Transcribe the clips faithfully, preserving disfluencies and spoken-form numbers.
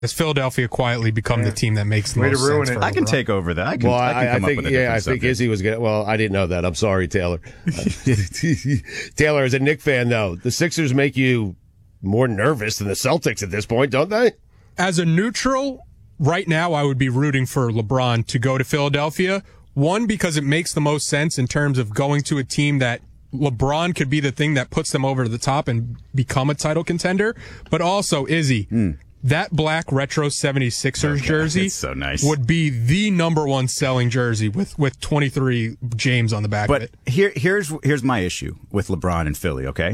Has Philadelphia quietly become Yeah. the team that makes the Way most to ruin sense it. for I can LeBron? take over that. I can, Well, I can I, I come think up with a yeah, I different think subject. Izzy was gonna. Well, I didn't know that. I'm sorry, Taylor. Taylor, as a Knicks fan, though, the Sixers make you more nervous than the Celtics at this point, don't they? As a neutral, right now I would be rooting for LeBron to go to Philadelphia. One, because it makes the most sense in terms of going to a team that LeBron could be the thing that puts them over the top and become a title contender. But also, Izzy, mm. that black retro seventy-sixers Okay, jersey it's so nice. would be the number one selling jersey with, with twenty-three James on the back But of it. here, here's here's my issue with LeBron and Philly, okay?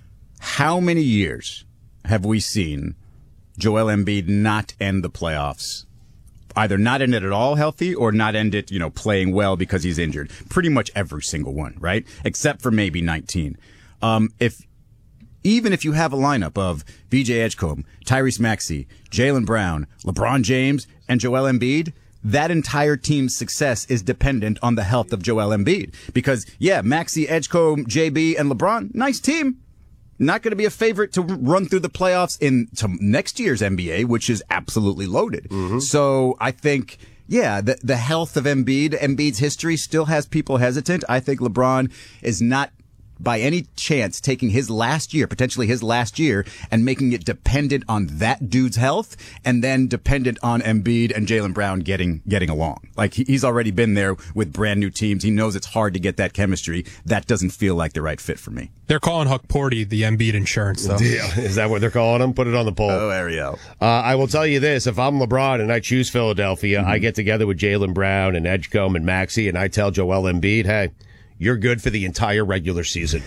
How many years have we seen Joel Embiid not end the playoffs? Either not end it at all healthy or not end it, you know, playing well because he's injured. Pretty much every single one, right? Except for maybe nineteen. Um, if Even if you have a lineup of B J Edgecombe, Tyrese Maxey, Jaylen Brown, LeBron James, and Joel Embiid, that entire team's success is dependent on the health of Joel Embiid. Because, yeah, Maxey, Edgecombe, J B, and LeBron, nice team. Not going to be a favorite to run through the playoffs in to next year's N B A, which is absolutely loaded. Mm-hmm. So I think, yeah, the, the health of Embiid, Embiid's history still has people hesitant. I think LeBron is not by any chance taking his last year, potentially his last year, and making it dependent on that dude's health and then dependent on Embiid and Jaylen Brown getting getting along. Like, he's already been there with brand new teams. He knows it's hard to get that chemistry. That doesn't feel like the right fit for me. They're calling Huck Porty the Embiid insurance, though. Yeah. Is that what they're calling him? Put it on the poll. Oh, Ariel. Uh, I will tell you this. If I'm LeBron and I choose Philadelphia, mm-hmm. I get together with Jaylen Brown and Edgecombe and Maxey, and I tell Joel Embiid, hey, you're good for the entire regular season.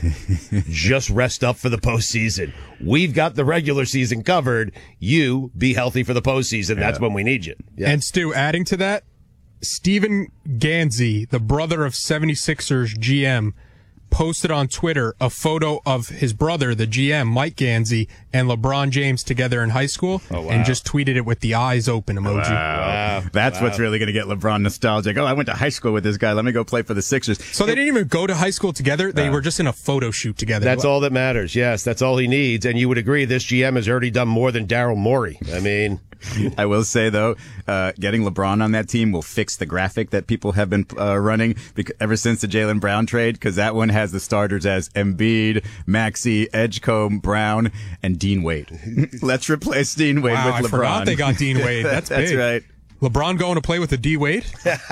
Just rest up for the postseason. We've got the regular season covered. You be healthy for the postseason. Yeah. That's when we need you. Yeah. And Stu, adding to that, Stephen Ganzi, the brother of seventy-sixers G M, posted on Twitter a photo of his brother, the G M, Mike Ganzi, and LeBron James together in high school, oh, wow. and just tweeted it with the eyes open emoji. Wow. wow. That's wow. what's really going to get LeBron nostalgic. Oh, I went to high school with this guy. Let me go play for the Sixers. So they didn't even go to high school together. They uh, were just in a photo shoot together. That's all that matters. Yes, that's all he needs. And you would agree this G M has already done more than Daryl Morey. I mean... I will say, though, uh, getting LeBron on that team will fix the graphic that people have been uh, running because, ever since the Jaylen Brown trade, because that one has the starters as Embiid, Maxey, Edgecombe, Brown, and Dean Wade. Let's replace Dean Wade wow, with LeBron. I forgot they got Dean Wade. That's That's big. right. LeBron going to play with a D Wade?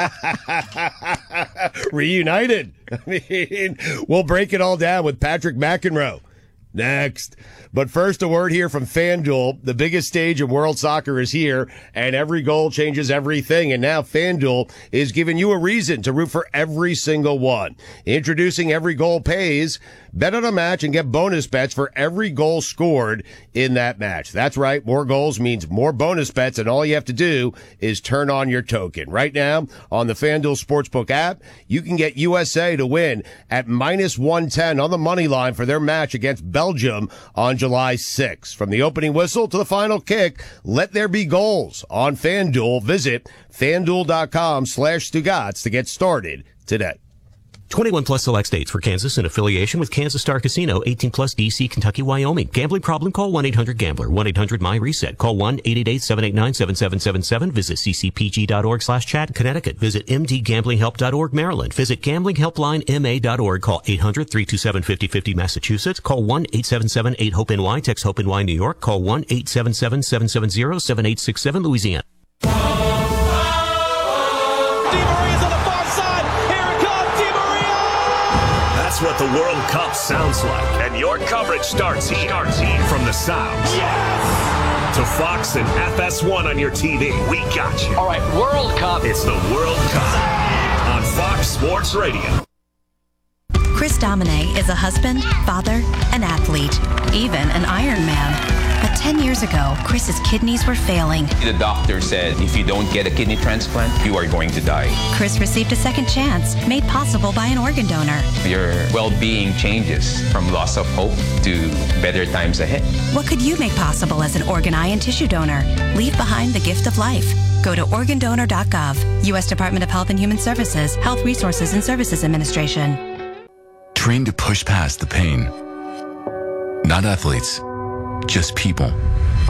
Reunited. I mean, we'll break it all down with Patrick McEnroe next. But first, a word here from FanDuel. The biggest stage in world soccer is here, and every goal changes everything. And now FanDuel is giving you a reason to root for every single one. Introducing Every Goal Pays. Bet on a match and get bonus bets for every goal scored in that match. That's right. More goals means more bonus bets, and all you have to do is turn on your token. Right now, on the FanDuel Sportsbook app, you can get U S A to win at minus one ten on the money line for their match against Belgium on July sixth. From the opening whistle to the final kick, let there be goals on FanDuel. Visit FanDuel.com slash Stugotz to get started today. twenty-one plus select states for Kansas in affiliation with Kansas Star Casino, eighteen plus D C, Kentucky, Wyoming. Gambling problem? Call one eight hundred gambler, one eight hundred my reset. Call one eight eight eight, seven eight nine, seven seven seven seven. Visit ccpg.org slash chat, Connecticut. Visit mdgamblinghelp.org, Maryland. Visit gamblinghelplinema.org. Call eight hundred, three two seven, five oh five oh, Massachusetts. Call one eight seven seven, eight hope N Y. Text HOPE-NY, New York. Call one eight seven seven, seven seven zero, seven eight six seven, Louisiana. That's what the World Cup sounds like. And your coverage starts here. Starts here. From the sounds. Yes! To Fox and F S one on your T V. We got you. All right, World Cup. It's the World Cup on Fox Sports Radio. Chris Domine is a husband, father, an athlete, even an Ironman. But ten years ago, Chris's kidneys were failing. The doctor said if you don't get a kidney transplant, you are going to die. Chris received a second chance, made possible by an organ donor. Your well-being changes from loss of hope to better times ahead. What could you make possible as an organ, eye, and tissue donor? Leave behind the gift of life. Go to organ donor dot gov. U S Department of Health and Human Services, Health Resources and Services Administration. Trained to push past the pain. Not athletes, just people.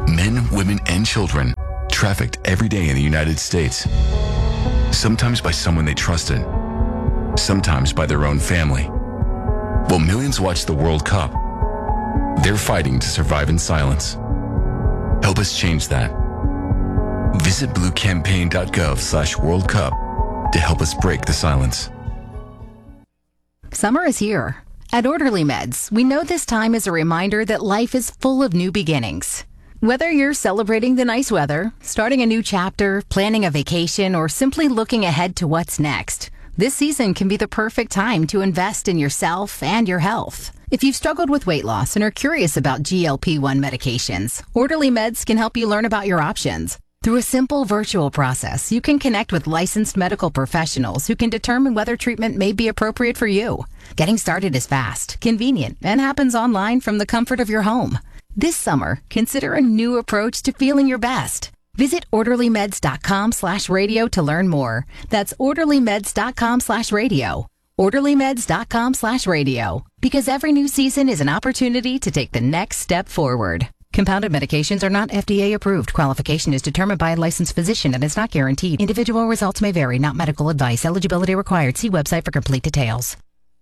Men, women, and children trafficked every day in the United States. Sometimes by someone they trusted, sometimes by their own family. While millions watch the World Cup, they're fighting to survive in silence. Help us change that. Visit bluecampaign.gov slash World Cup to help us break the silence. Summer is here. At Orderly Meds, we know this time is a reminder that life is full of new beginnings. Whether you're celebrating the nice weather, starting a new chapter, planning a vacation, or simply looking ahead to what's next, this season can be the perfect time to invest in yourself and your health. If you've struggled with weight loss and are curious about G L P one medications, Orderly Meds can help you learn about your options. Through a simple virtual process, you can connect with licensed medical professionals who can determine whether treatment may be appropriate for you. Getting started is fast, convenient, and happens online from the comfort of your home. This summer, consider a new approach to feeling your best. Visit orderlymeds.com slash radio to learn more. That's orderlymeds.com slash radio. orderlymeds.com slash radio. Because every new season is an opportunity to take the next step forward. Compounded medications are not F D A approved. Qualification is determined by a licensed physician and is not guaranteed. Individual results may vary, not medical advice. Eligibility required. See website for complete details.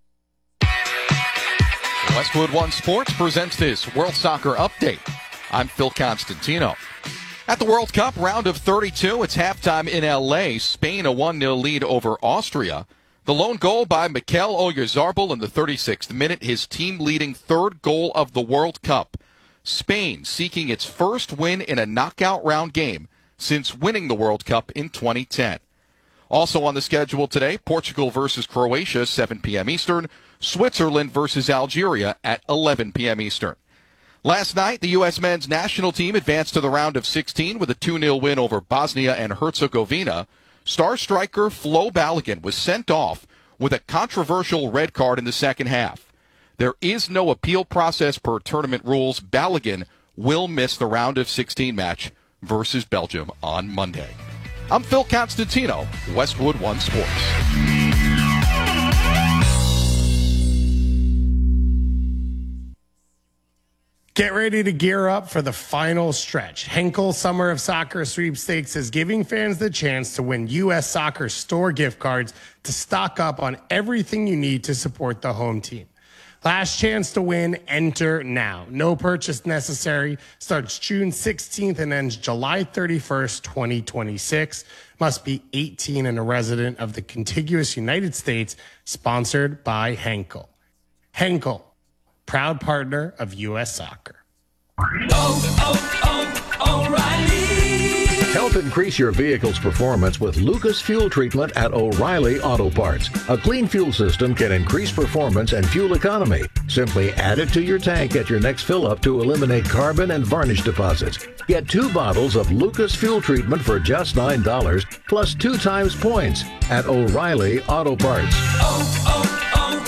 Westwood One Sports presents this World Soccer Update. I'm Phil Constantino. At the World Cup round of thirty-two, it's halftime in L A. Spain a one nil lead over Austria. The lone goal by Mikel Oyarzabal in the thirty-sixth minute, his team leading third goal of the World Cup. Spain seeking its first win in a knockout round game since winning the World Cup in twenty ten. Also on the schedule today, Portugal versus Croatia, seven p.m. Eastern. Switzerland versus Algeria at eleven p.m. Eastern. Last night, the U S men's national team advanced to the round of sixteen with a two nil win over Bosnia and Herzegovina. Star striker Flo Balogun was sent off with a controversial red card in the second half. There is no appeal process per tournament rules. Balogun will miss the round of sixteen match versus Belgium on Monday. I'm Phil Constantino, Westwood One Sports. Get ready to gear up for the final stretch. Henkel Summer of Soccer Sweepstakes is giving fans the chance to win U S Soccer store gift cards to stock up on everything you need to support the home team. Last chance to win, enter now. No purchase necessary. Starts June sixteenth and ends July thirty-first, twenty twenty-six. Must be eighteen and a resident of the contiguous United States. Sponsored by Henkel. Henkel, proud partner of U S Soccer. Oh, oh, oh, O'Reilly. Help increase your vehicle's performance with Lucas Fuel Treatment at O'Reilly Auto Parts. A clean fuel system can increase performance and fuel economy. Simply add it to your tank at your next fill-up to eliminate carbon and varnish deposits. Get two bottles of Lucas Fuel Treatment for just nine dollars plus two times points at O'Reilly Auto Parts. Oh,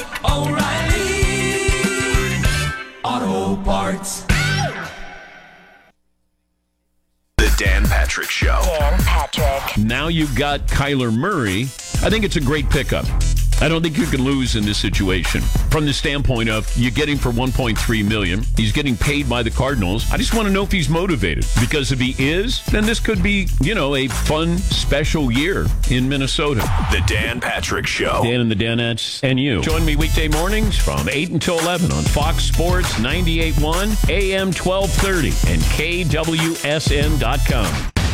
oh, oh, O'Reilly Auto Parts. The Dan Patrick Show. Dan Patrick. Now you've got Kyler Murray. I think it's a great pickup. I don't think you can lose in this situation. From the standpoint of you get him for one point three million dollars. He's getting paid by the Cardinals. I just want to know if he's motivated. Because if he is, then this could be, you know, a fun, special year in Minnesota. The Dan Patrick Show. Dan and the Danettes and you. Join me weekday mornings from eight until eleven on Fox Sports ninety-eight point one, A M twelve thirty, and K W S N dot com.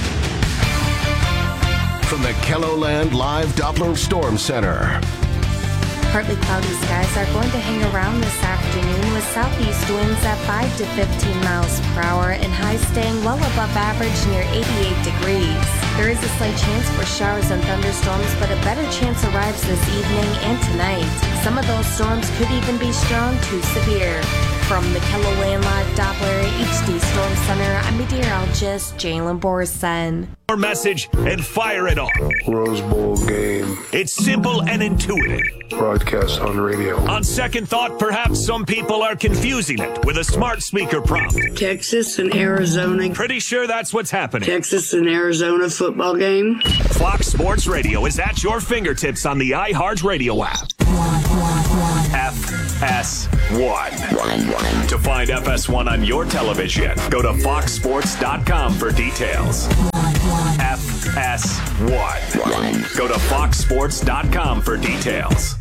From the KELOLAND Live Doppler Storm Center. Partly cloudy skies are going to hang around this afternoon with southeast winds at five to fifteen miles per hour and highs staying well above average near eighty-eight degrees. There is a slight chance for showers and thunderstorms, but a better chance arrives this evening and tonight. Some of those storms could even be strong to severe. From the KELOLAND Live Doppler H D Storm Center, I'm meteorologist Jalen Borson. Our message and fire it off. Rose Bowl game. It's simple and intuitive. Broadcast on radio. On second thought, perhaps some people are confusing it with a smart speaker prompt. Texas and Arizona. Pretty sure that's what's happening. Texas and Arizona football game. Fox Sports Radio is at your fingertips on the iHeart Radio app. F S one. To find F S one on your television, go to fox sports dot com for details. F S one. Go to fox sports dot com for details.